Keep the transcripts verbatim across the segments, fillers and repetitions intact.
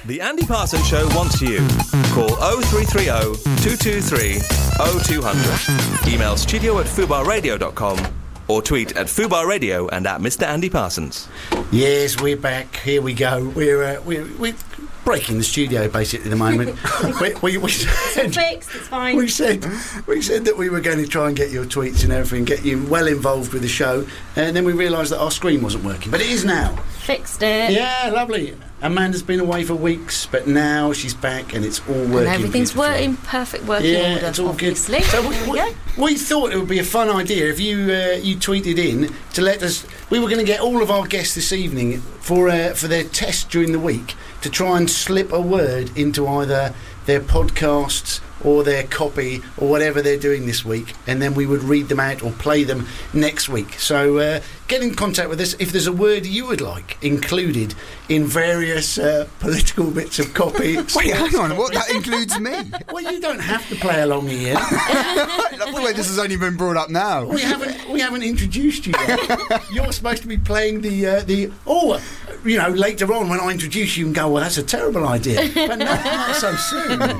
The Andy Parsons Show wants you. Call oh three three oh, two two three, oh two hundred. Email studio at fubar radio dot com or tweet at Fubar Radio and at Mister Andy Parsons. Yes, we're back. Here we go. We're uh, we're, we're breaking the studio basically at the moment. we, we, we said, it's fixed. It's fine. We said we said that we were going to try and get your tweets and everything, get you well involved with the show, and then we realised that our screen wasn't working, but it is now. Fixed it. Yeah, lovely. Amanda's been away for weeks, but now she's back and it's all working. And everything's working in perfect working yeah, order. It's all obviously. good. So we, we, yeah. we thought it would be a fun idea if you uh, you tweeted in to let us. We were going to get all of our guests this evening for uh, for their test during the week to try and slip a word into either their podcasts or their copy or whatever they're doing this week, and then we would read them out or play them next week. So uh, get in contact with us if there's a word you would like included in various uh, political bits of copy. Wait, hang on, what, that includes me? Well, you don't have to play along here. I love the way this has only been brought up now. We haven't we haven't introduced you yet. You're supposed to be playing the uh, the oh, you know, later on when I introduce you and go, well, that's a terrible idea, but not, not so soon.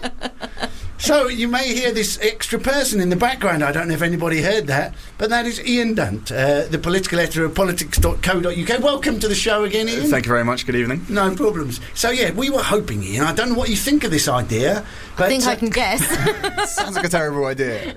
So you may hear this extra person in the background. I don't know if anybody heard that, but that is Ian Dunt, uh, the political editor of politics dot co dot uk. Welcome to the show again, Ian. Thank you very much. Good evening. No problems. So yeah, we were hoping, Ian, I don't know what you think of this idea, but I think uh, I can guess. Sounds like a terrible idea.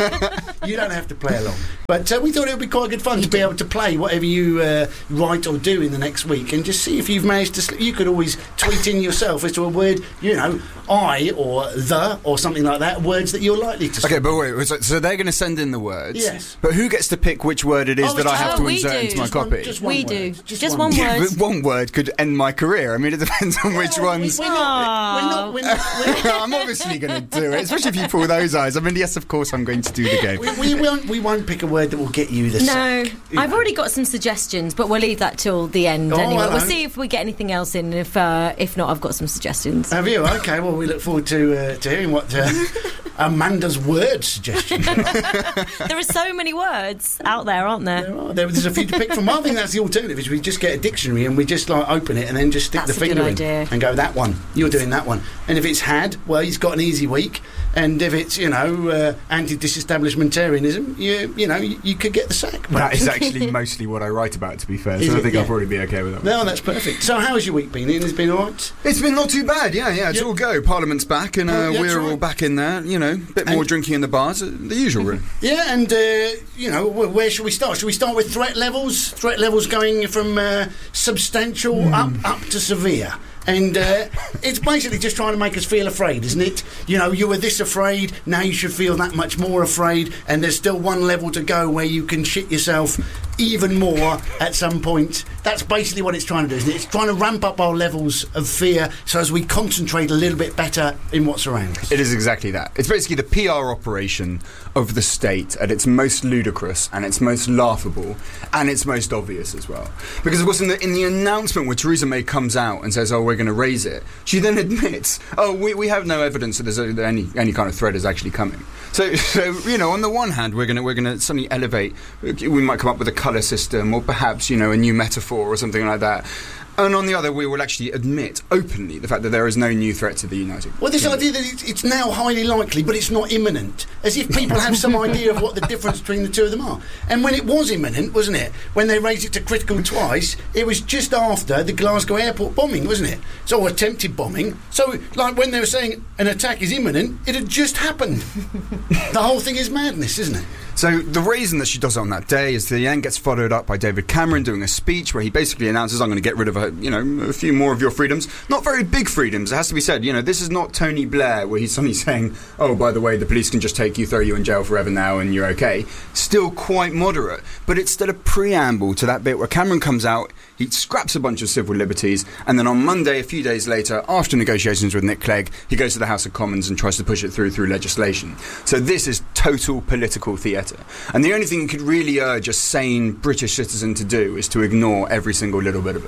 You don't have to play along. But uh, we thought it would be quite good fun to be able to play whatever you uh, write or do in the next week and just see if you've managed to... Sl- you could always tweet in yourself as to a word, you know, I or the or something like that, words that you're likely to... Okay, but wait, so, so they're going to send in the words. Yes. But who gets to pick which word it is Oh, that I have oh, to we insert do. into my Just one- copy? just one we word. do. Just Just, one one, Yeah, word. but one word could end my career. I mean, it depends on which Oh, ones... We, we're not, we're not, we're not, we're I'm obviously going to do it, especially if you pull those eyes. I mean, yes, of course I'm going to do the game. we, we, won't, we won't pick a word that will get you the No, sack. You I've know. already got some suggestions, but we'll leave that till the end Oh, anyway. hello. We'll see if we get anything else in. If uh, if not, I've got some suggestions. Have you? Okay, well, we look forward to uh, to hearing what uh, Amanda's word suggestions are. There are so many words out there, aren't there? There are. There- There's a few to pick from. I think that's the alternative, is we just get a dictionary and we just like open it and then just stick That's the a good finger in idea. and go, that one. You're doing that one. And if it's had, well, he's got an easy week. And if it's, you know, uh, anti-disestablishmentarianism, you you know, you, you could get the sack. That is actually mostly what I write about, to be fair, Is so I it? think Yeah. I'll probably be okay with that. No, that's perfect. So how has your week been, Ian? Has it been all right? It's been not too bad, yeah, yeah, it's Yeah. all go. Parliament's back and uh, Oh, yeah, we're that's all right. back in there, you know, a bit more And- drinking in the bars, uh, the usual, really. Yeah, and, uh, you know, wh- where should we start? Should we start with threat levels? Threat levels going from uh, substantial up, up to severe. And uh, it's basically just trying to make us feel afraid, isn't it? You know, you were this afraid, now you should feel that much more afraid, and there's still one level to go where you can shit yourself even more at some point. That's basically what it's trying to do, isn't it? It's trying to ramp up our levels of fear so as we concentrate a little bit better in what's around us. It is exactly that. It's basically the P R operation of the state at its most ludicrous and its most laughable and its most obvious as well. Because, of course, in the, in the announcement where Theresa May comes out and says, oh, we're going to raise it, she then admits, oh, we, we have no evidence that there's a, that any any kind of threat is actually coming. So, so you know, on the one hand, we're going to we're going to suddenly elevate, we might come up with a colour system or perhaps, you know, a new metaphor or something like that. And on the other, we will actually admit openly the fact that there is no new threat to the United Kingdom. Well, this idea that it's, it's now highly likely, but it's not imminent, as if people have some idea of what the difference between the two of them are. And when it was imminent, wasn't it? When they raised it to critical twice, it was just after the Glasgow airport bombing, wasn't it? So attempted bombing. So, like when they were saying an attack is imminent, it had just happened. The whole thing is madness, isn't it? So the reason that she does it on that day is the end gets followed up by David Cameron doing a speech where he basically announces, I'm going to get rid of a, you know, a few more of your freedoms. Not very big freedoms, it has to be said. You know, this is not Tony Blair where he's suddenly saying, oh, by the way, the police can just take you, throw you in jail forever now and you're okay. Still quite moderate, but it's still a preamble to that bit where Cameron comes out, he scraps a bunch of civil liberties, and then on Monday, a few days later, after negotiations with Nick Clegg, he goes to the House of Commons and tries to push it through through legislation. So this is total political theatre. And the only thing you could really urge a sane British citizen to do is to ignore every single little bit of it.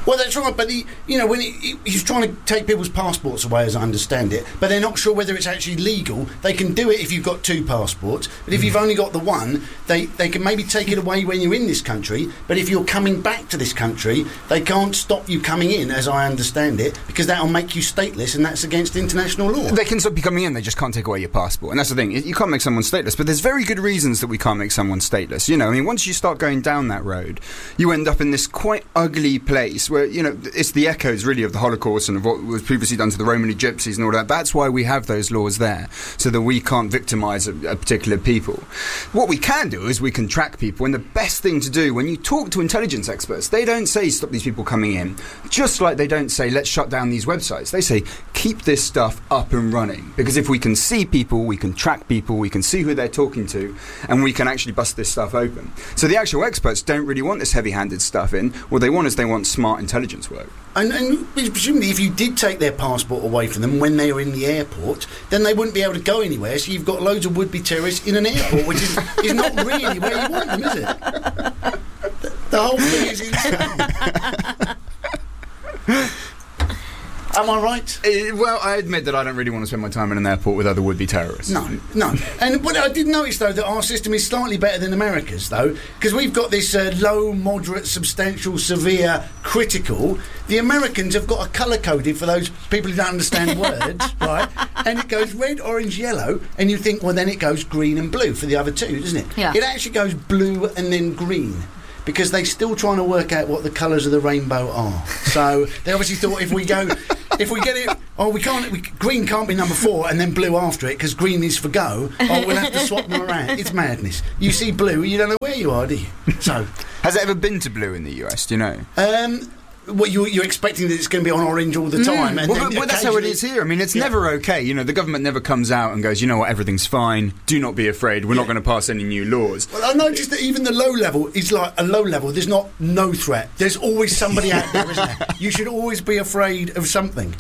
Well, that's right, but he, you know, when he, he, he's trying to take people's passports away, as I understand it, but they're not sure whether it's actually legal. They can do it if you've got two passports, but if mm. you've only got the one, they, they can maybe take it away when you're in this country, but if you're coming back to this country, they can't stop you coming in, as I understand it, because that'll make you stateless, and that's against international law. They can stop you coming in, they just can't take away your passport, and that's the thing, you can't make someone stateless, but there's very good reasons that we can't make someone stateless. You know, I mean, once you start going down that road, you end up in this quite ugly place where, you know, it's the echoes really of the Holocaust and of what was previously done to the Romani gypsies and all that. That's why we have those laws there, so that we can't victimise a, a particular people. What we can do is we can track people, and the best thing to do when you talk to intelligence experts, they don't say stop these people coming in, just like they don't say let's shut down these websites. They say keep this stuff up and running, because if we can see people, we can track people, we can see who they're talking to, and we can actually bust this stuff open. So the actual experts don't really want this heavy-handed stuff in. What they want is they want smart intelligence work. And, and presumably if you did take their passport away from them when they were in the airport, then they wouldn't be able to go anywhere, so you've got loads of would-be terrorists in an airport, which is, is not really where you want them, is it? The, the whole thing is insane. Am I right? Uh, well, I admit that I don't really want to spend my time in an airport with other would-be terrorists. No, no. And but I did notice, though, that our system is slightly better than America's, though, because we've got this uh, low, moderate, substantial, severe, critical. The Americans have got a colour-coded for those people who don't understand words, right? And it goes red, orange, yellow, and you think, well, then it goes green and blue for the other two, doesn't it? Yeah. It actually goes blue and then green, because they're still trying to work out what the colours of the rainbow are. So they obviously thought if we go, if we get it, oh, we can't, we, green can't be number four and then blue after it because green is for go. Oh, we'll have to swap them around. It's madness. You see blue, you don't know where you are, do you? So, has it ever been to blue in the U S? Do you know? Um. Well, you, you're expecting that it's going to be on orange all the time. Mm. And well, well that's how it is here. I mean, it's yeah. never okay. You know, the government never comes out and goes, you know what, everything's fine. Do not be afraid. We're yeah. not going to pass any new laws. Well, I noticed that even the low level is like a low level. There's not no threat. There's always somebody out there, isn't there? You should always be afraid of something.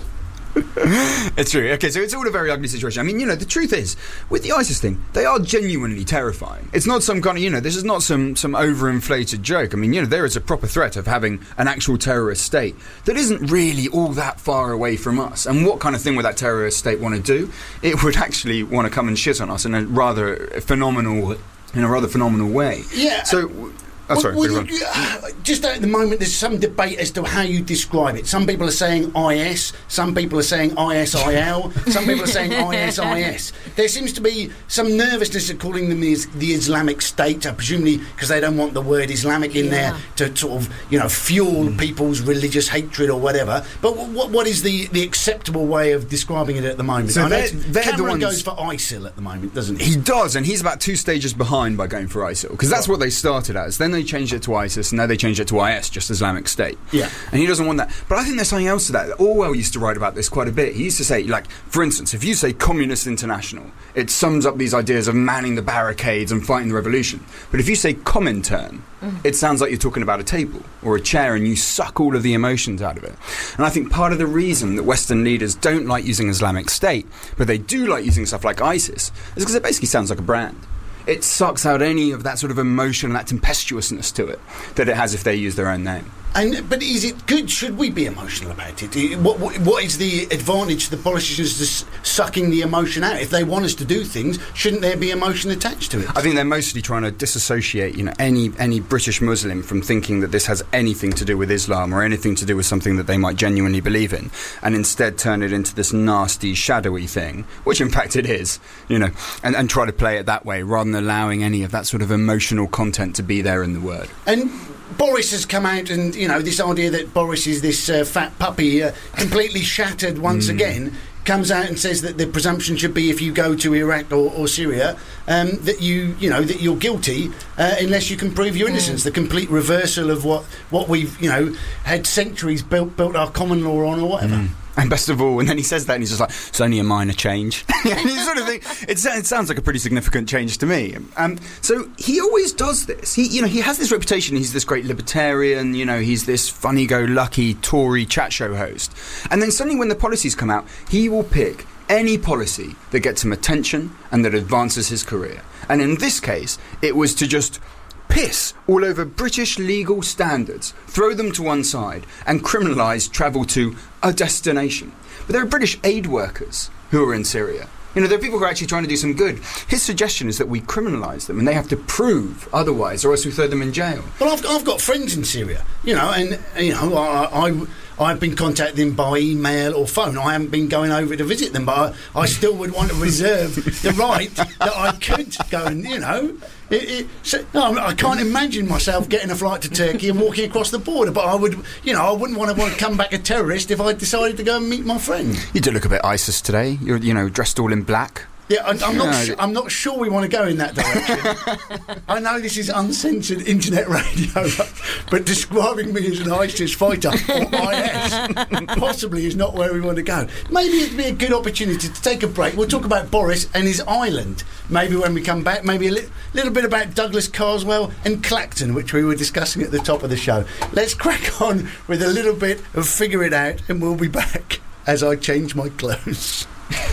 It's true. Okay, so it's all a very ugly situation. I mean, you know, the truth is, with the ISIS thing, they are genuinely terrifying. It's not some kind of, you know, this is not some, some overinflated joke. I mean, you know, there is a proper threat of having an actual terrorist state that isn't really all that far away from us. And what kind of thing would that terrorist state want to do? It would actually want to come and shit on us in a rather phenomenal, in a rather phenomenal way. Yeah. So... Oh, sorry, well, well, you, uh, just at the moment, there's some debate as to how you describe it. Some people are saying I S, some people are saying I S I L, some people are saying I S I S. There seems to be some nervousness of calling them the, the Islamic State, uh, presumably because they don't want the word Islamic in yeah. there to sort of, you know, fuel mm. people's religious hatred or whatever. But what, what is the, the acceptable way of describing it at the moment? So they're, they're Cameron the ones... goes for ISIL at the moment, doesn't he? He does, and he's about two stages behind by going for ISIL, because that's right. what they started as. Then they changed it to ISIS, and now they changed it to I S, just Islamic State. Yeah. And he doesn't want that. But I think there's something else to that. Orwell used to write about this quite a bit. He used to say, like, for instance, if you say Communist International, it sums up these ideas of manning the barricades and fighting the revolution. But if you say Comintern, mm. it sounds like you're talking about a table or a chair, and you suck all of the emotions out of it. And I think part of the reason that Western leaders don't like using Islamic State, but they do like using stuff like ISIS, is because it basically sounds like a brand. It sucks out any of that sort of emotion, that tempestuousness to it that it has if they use their own name. And but is it good? Should we be emotional about it? What what, what is the advantage to the politicians to s- sucking the emotion out? If they want us to do things, shouldn't there be emotion attached to it? I think they're mostly trying to disassociate, you know, any any British Muslim from thinking that this has anything to do with Islam or anything to do with something that they might genuinely believe in, and instead turn it into this nasty, shadowy thing, which in fact it is, you know, and, and try to play it that way rather than allowing any of that sort of emotional content to be there in the word. And Boris has come out, and you know, this idea that Boris is this uh, fat puppy, uh, completely shattered once mm. again, comes out and says that the presumption should be if you go to Iraq or, or Syria, um, that you you know that you're guilty uh, unless you can prove your innocence. Mm. The complete reversal of what what we've you know had centuries built built our common law on or whatever. Mm. And best of all, and then he says that and he's just like, it's only a minor change. And you sort of think, it, it sounds like a pretty significant change to me. Um, so he always does this. He, you know, he has this reputation, he's this great libertarian, you know, he's this funny-go-lucky Tory chat show host. And then suddenly when the policies come out, he will pick any policy that gets him attention and that advances his career. And in this case, it was to just piss all over British legal standards, throw them to one side, and criminalise travel to a destination. But there are British aid workers who are in Syria. You know, there are people who are actually trying to do some good. His suggestion is that we criminalise them and they have to prove otherwise, or else we throw them in jail. Well, I've, I've got friends in Syria, you know, and, you know, I, I, I've been contacting them by email or phone. I haven't been going over to visit them, but I, I still would want to reserve the right that I could go and, you know... It, it, so, no, I can't imagine myself getting a flight to Turkey and walking across the border, but I would, you know, I wouldn't want to, want to come back a terrorist if I decided to go and meet my friend. You do look a bit ISIS today. You're, you know, dressed all in black. Yeah, I, I'm not. No, Su- I'm not sure we want to go in that direction. I know this is uncensored internet radio, but describing me as an ISIS fighter or I S possibly is not where we want to go. Maybe it'd be a good opportunity to take a break. We'll talk about Boris and his island. Maybe when we come back, maybe a li- little bit about Douglas Carswell and Clacton, which we were discussing at the top of the show. Let's crack on with a little bit of Figure It Out, and we'll be back as I change my clothes.